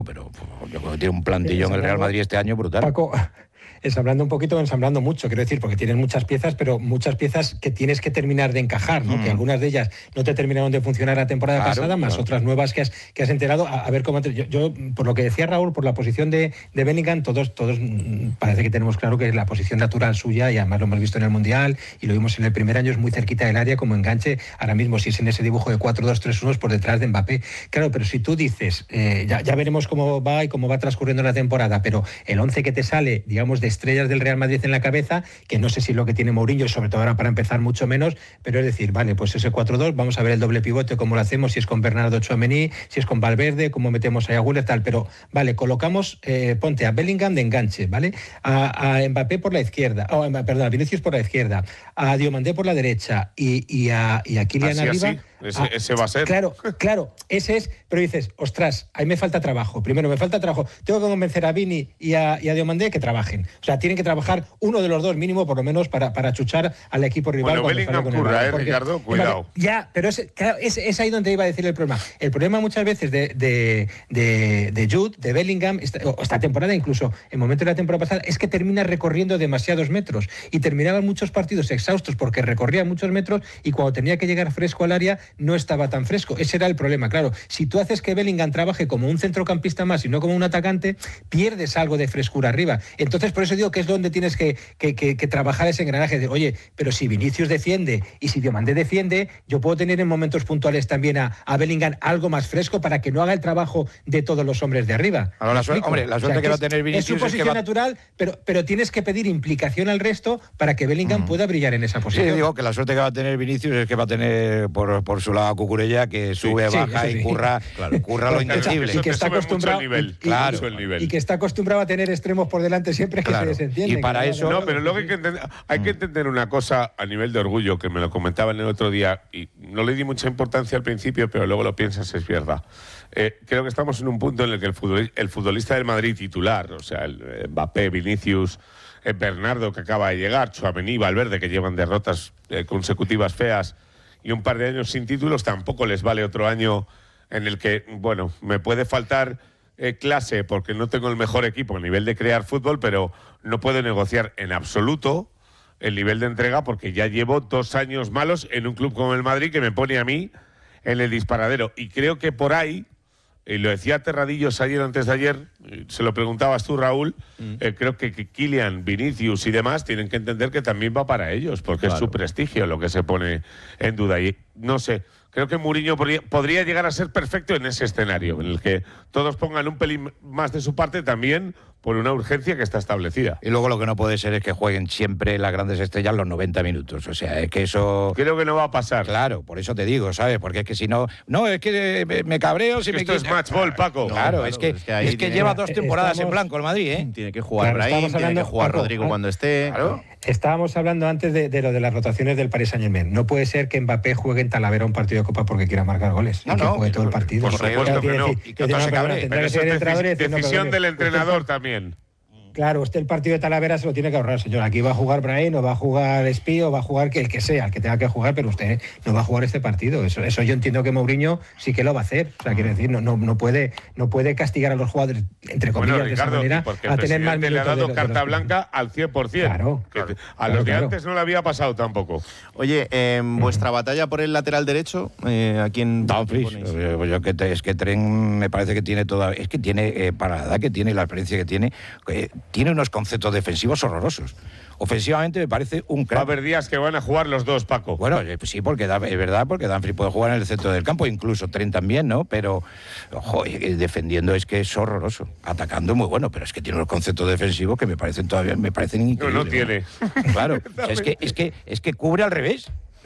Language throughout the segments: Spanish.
pero yo creo que tiene un plantillón el Real Madrid este año brutal. Paco, ensamblando un poquito, ensamblando mucho, quiero decir, porque tienes muchas piezas, pero muchas piezas que tienes que terminar de encajar, ¿no? Que algunas de ellas no te terminaron de funcionar la temporada pasada, más otras nuevas que has enterado. A ver cómo... Yo, por lo que decía Raúl, por la posición de Bellingham, todos parece que tenemos claro que es la posición natural suya, y además lo hemos visto en el Mundial, y lo vimos en el primer año, es muy cerquita del área como enganche. Ahora mismo, si es en ese dibujo de 4-2-3-1, por detrás de Mbappé. Claro, pero si tú dices, ya veremos cómo va y cómo va transcurriendo la temporada, pero el 11 que te sale, digamos, de estrellas del Real Madrid en la cabeza, que no sé si es lo que tiene Mourinho, y sobre todo ahora para empezar mucho menos, pero es decir, vale, pues ese 4-2, vamos a ver el doble pivote, cómo lo hacemos, si es con Bernardo Tchouaméni, si es con Valverde, cómo metemos a Güler, tal, pero vale, colocamos, ponte a Bellingham de enganche, ¿vale? A Mbappé por la izquierda, perdón, a Vinicius por la izquierda, a Diomandé por la derecha y a Kylian arriba. Ese va a ser. Claro, ese es, pero dices, ostras, ahí me falta trabajo. Primero, me falta trabajo. Tengo que convencer a Vini y a Diomandé que trabajen. O sea, tienen que trabajar uno de los dos mínimo, por lo menos, para chuchar al equipo rival. Bueno, Bellingham curra, Ricardo, cuidado. Ya, pero es ahí donde iba a decir el problema. El problema muchas veces de Jude, de Bellingham, esta temporada, incluso en momentos de la temporada pasada, es que termina recorriendo demasiados metros y terminaban muchos partidos exhaustos porque recorría muchos metros, y cuando tenía que llegar fresco al área no estaba tan fresco. Ese era el problema. Claro, si tú haces que Bellingham trabaje como un centrocampista más y no como un atacante, pierdes algo de frescura arriba. Entonces, por eso digo que es donde tienes que trabajar ese engranaje de, oye, pero si Vinicius defiende y si Diomandé defiende, yo puedo tener en momentos puntuales también a Bellingham algo más fresco para que no haga el trabajo de todos los hombres de arriba. Ahora, la suerte que va a tener Vinicius es su posición natural, pero tienes que pedir implicación al resto para que Bellingham pueda brillar en esa posición. Sí, digo que la suerte que va a tener Vinicius es que va a tener por su lado a Cucurella, que sube, baja y curra lo indecible. Y que está acostumbrado y que está acostumbrado a tener extremos por delante siempre, que se desentiende. Y para eso... No, pero luego hay que entender una cosa a nivel de orgullo, que me lo comentaban el otro día, y no le di mucha importancia al principio, pero luego lo piensas, es verdad. Creo que estamos en un punto en el que el futbolista del Madrid titular, o sea, el Mbappé, Vinicius, Bernardo, que acaba de llegar, Tchouaméni, Valverde, que llevan derrotas consecutivas feas y un par de años sin títulos, tampoco les vale otro año en el que, bueno, me puede faltar clase porque no tengo el mejor equipo a nivel de crear fútbol, pero no puedo negociar en absoluto el nivel de entrega porque ya llevo 2 años malos en un club como el Madrid que me pone a mí en el disparadero. Y creo que por ahí, y lo decía Terradillos ayer, antes de ayer, se lo preguntabas tú, Raúl, creo que Kylian, Vinicius y demás tienen que entender que también va para ellos, porque es su prestigio lo que se pone en duda. Y no sé, creo que Mourinho podría llegar a ser perfecto en ese escenario, en el que todos pongan un pelín más de su parte también por una urgencia que está establecida. Y luego lo que no puede ser es que jueguen siempre las grandes estrellas los 90 minutos. O sea, es que eso... Creo que no va a pasar. Claro, por eso te digo, ¿sabes? Porque es que si no... No, es que me cabreo si me esto es match ball, Paco. Claro, es que lleva 2 temporadas en blanco el Madrid, ¿eh? Tiene que jugar Brahim, tiene que jugar Rodrigo cuando esté. Claro. Estábamos hablando antes de lo de las rotaciones del Paris Saint-Germain. No puede ser que Mbappé juegue en Talavera un partido de Copa porque quiera marcar goles. No, que juegue todo el partido. Por supuesto que no. Y que otro se cabre. Pero eso es decisión del entrenador también. Claro, usted el partido de Talavera se lo tiene que ahorrar, señor. Aquí va a jugar Brahim, o va a jugar Espí, o va a jugar el que sea, el que tenga que jugar, pero usted no va a jugar este partido. Eso yo entiendo que Mourinho sí que lo va a hacer. O sea, quiere decir, no puede castigar a los jugadores, entre comillas, Ricardo, de esa manera, porque a tener más minutos. Le ha dado carta blanca al 100%. Claro. A los de antes no le había pasado tampoco. Oye, vuestra batalla por el lateral derecho, ¿a quién Dumfries. Es que Tren me parece que tiene toda... Es que tiene, para la edad que tiene y la experiencia que tiene unos conceptos defensivos horrorosos. Ofensivamente me parece un crack. Va a haber días que van a jugar los dos, Paco. Bueno, pues sí, porque es verdad, porque Dumfries puede jugar en el centro del campo, incluso Trent también, ¿no? Pero, ojo, defendiendo es que es horroroso. Atacando muy bueno, pero es que tiene unos conceptos defensivos que me parecen increíbles. No tiene. Claro, o sea, es que cubre al revés.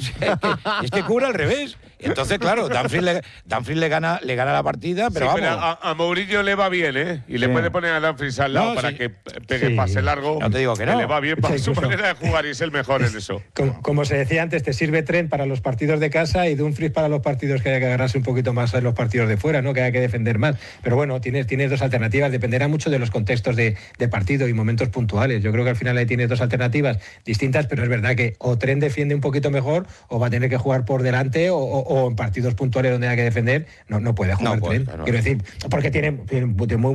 Es que cubre al revés. Entonces, claro, Dumfries le gana la partida, pero sí, vamos. Pero a Mourinho le va bien, ¿eh? Y le puede poner a Dumfries al lado para que pegue pase largo. No te digo que no. Le va bien para su manera de jugar y es el mejor en eso. Como se decía antes, te sirve Trent para los partidos de casa y Dumfries para los partidos que haya que agarrarse un poquito más en los partidos de fuera, ¿no? Que haya que defender más. Pero bueno, tienes 2 alternativas, dependerá mucho de los contextos de partido y momentos puntuales. Yo creo que al final ahí tienes 2 alternativas distintas, pero es verdad que o Trent defiende un poquito mejor o va a tener que jugar por delante o o en partidos puntuales donde hay que defender, no puede jugar Trent. Claro. Quiero decir, porque tiene muy